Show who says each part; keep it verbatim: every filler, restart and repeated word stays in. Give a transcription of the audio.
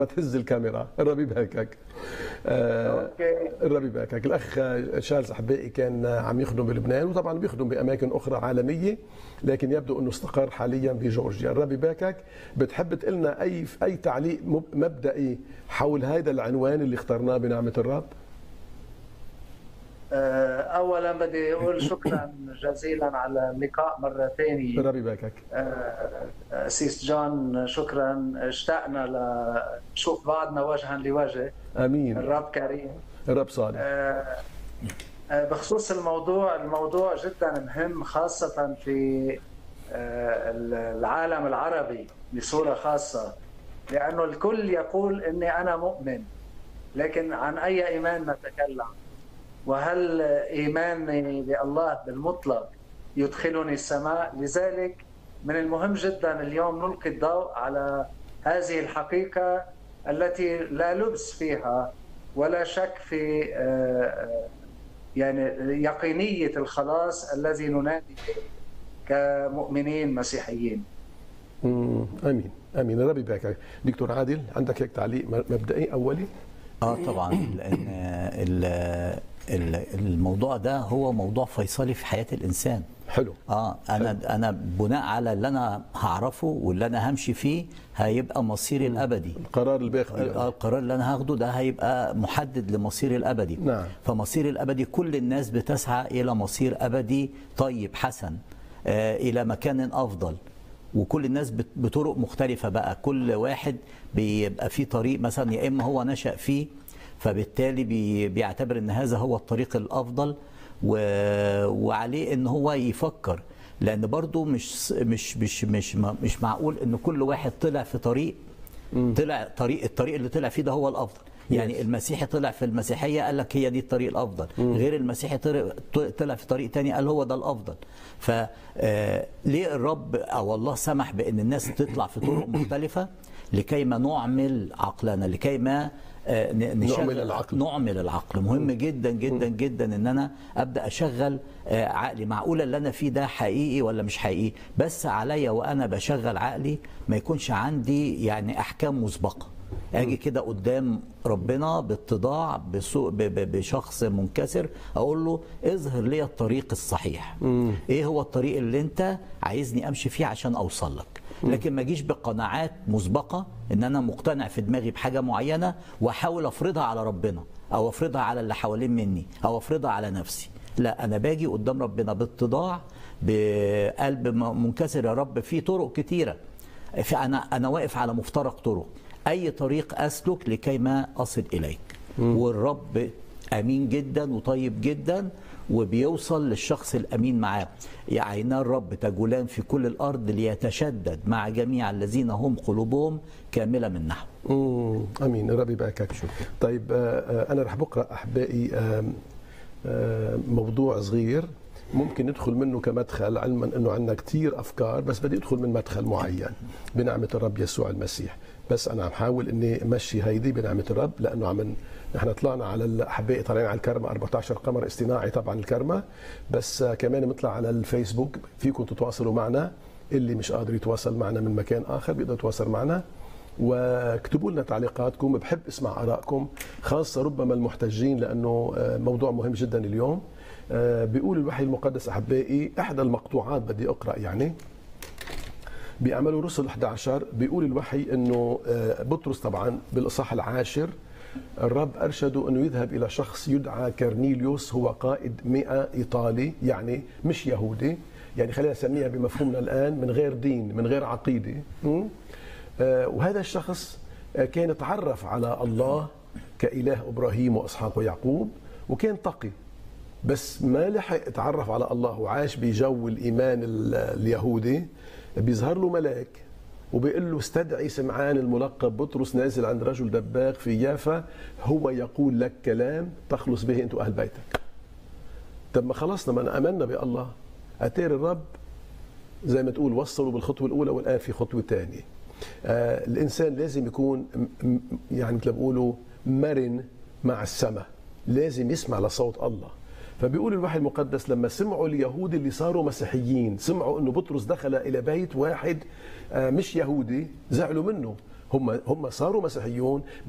Speaker 1: تهز الكاميرا. الربي بهكك. آه الربي بهكك. الاخ شارلز احبائي كان عم يخدم بلبنان، وطبعا بيخدم باماكن اخرى عالميه، لكن يبدو انه استقر حاليا بجورجيا. الربي بهكك، بتحب تقول لنا اي اي تعليق مبدئي حول هذا العنوان اللي اخترناه بنعمه الرب؟
Speaker 2: اولا بدي اقول شكرا جزيلا على اللقاء مره ثانيه.
Speaker 1: الرب يباركك.
Speaker 2: سيس جون، شكرا. اشتقنا لنشوف بعضنا وجها لوجه.
Speaker 1: امين.
Speaker 2: الرب كريم.
Speaker 1: الرب صالح.
Speaker 2: بخصوص الموضوع، الموضوع جدا مهم، خاصه في العالم العربي بصوره خاصه، لانه الكل يقول اني انا مؤمن، لكن عن اي ايمان نتكلم؟ وهل إيماني بالله بالمطلق يدخلني السماء؟ لذلك من المهم جدا اليوم نلقي الضوء على هذه الحقيقة التي لا لبس فيها ولا شك في يعني يقينية الخلاص الذي ننادي كمؤمنين مسيحيين.
Speaker 1: امين امين. الرب يباركك. دكتور عادل، عندك هيك تعليق مبدئي اولي؟
Speaker 3: اه طبعا، لان الموضوع ده هو موضوع فيصلي في حياة الإنسان.
Speaker 1: حلو.
Speaker 3: اه انا
Speaker 1: حلو.
Speaker 3: انا بناء على اللي انا هعرفه واللي انا همشي فيه هيبقى مصيري الابدي.
Speaker 1: القرار اللي باخده،
Speaker 3: القرار اللي انا هاخده ده هيبقى محدد لمصيري الابدي.
Speaker 1: نعم.
Speaker 3: فمصيري الابدي كل الناس بتسعى الى مصير ابدي طيب حسن، آه الى مكان افضل، وكل الناس بطرق مختلفة بقى. كل واحد بيبقى فيه طريق، مثلا يا اما هو نشأ فيه فبالتالي بيعتبر ان هذا هو الطريق الافضل، وعليه ان هو يفكر، لان برضو مش مش مش مش مش معقول ان كل واحد طلع في طريق طلع طريق الطريق اللي طلع فيه ده هو الافضل. يعني المسيحي طلع في المسيحيه قال لك هي دي الطريق الافضل، غير المسيحي طلع في طريق تاني قال هو ده الافضل. فليه الرب او الله سمح بان الناس تطلع في طرق مختلفه؟ لكي ما نعمل عقلنا، لكي ما
Speaker 1: نعمل العقل.
Speaker 3: نعمل العقل. مهم جدا جدا جدا ان انا ابدا اشغل عقلي. معقوله اللي انا فيه ده حقيقي ولا مش حقيقي؟ بس عليا وانا بشغل عقلي ما يكونش عندي يعني احكام مسبقه. اجي كده قدام ربنا باتضاع بشخص منكسر، اقول له اظهر لي الطريق الصحيح. مم. ايه هو الطريق اللي انت عايزني امشي فيه عشان اوصل لك؟ لكن ما اجيش بقناعات مسبقه ان انا مقتنع في دماغي بحاجه معينه واحاول افرضها على ربنا او افرضها على اللي حوالين مني او افرضها على نفسي. لا، انا باجي قدام ربنا باتضاع بقلب منكسر. يا رب في طرق كتيره، انا انا واقف على مفترق طرق، اي طريق اسلك لكي ما اصل اليك. م. والرب امين جدا وطيب جدا، وبيوصل للشخص الامين معاه. عينا الرب تجولان في كل الارض ليتشدد مع جميع الذين هم قلوبهم كامله من نحو.
Speaker 1: امم امين. الرب يباركك. طيب آه انا رح بقرا احبائي آه آه موضوع صغير ممكن ندخل منه كمدخل، علما انه عندنا كثير افكار، بس بدي ادخل من مدخل معين بنعمه الرب يسوع المسيح. بس انا عم حاول اني امشي هيدي بنعمه الرب، لانه عم نحن طلعنا على الاحبائي، طالعين على الكرمه أربعة عشر قمر اصطناعي طبعا الكرمه، بس كمان بنطلع على الفيسبوك، فيكم تتواصلوا معنا. اللي مش قادر يتواصل معنا من مكان اخر بيقدر يتواصل معنا، واكتبوا لنا تعليقاتكم. بحب اسمع ارائكم، خاصه ربما المحتجين، لانه موضوع مهم جدا اليوم. بيقول الوحي المقدس احبائي، احدى المقطوعات بدي اقرا يعني بأعمال رسل أحد عشر، بيقول الوحي انه بطرس طبعا بالاصحاح العاشر الرب ارشده انه يذهب الى شخص يدعى كرنيليوس، هو قائد مئة ايطالي، يعني مش يهودي، يعني خلينا نسميها بمفهومنا الان من غير دين من غير عقيده. وهذا الشخص كان يتعرف على الله كإله ابراهيم واسحاق ويعقوب، وكان تقي، بس ما لحق يتعرف على الله وعاش بجو الايمان اليهودي. بيظهر له ملاك وبيقول له استدعي سمعان الملقب بطرس نازل عند رجل دباغ في يافا، هو يقول لك كلام تخلص به انت واهل بيتك. طب ما خلصنا، ما امنا بالله. اتاري الرب زي ما تقول وصلوا بالخطوه الاولى والان في خطوه ثانيه. آه الانسان لازم يكون يعني مثل ما بيقولوا مرن مع السماء، لازم يسمع لصوت الله. فبيقول الوحي المقدس لما سمعوا اليهود اللي صاروا مسيحيين، سمعوا انه بطرس دخل الى بيت واحد مش يهودي، زعلوا منه هم هم صاروا مسيحيون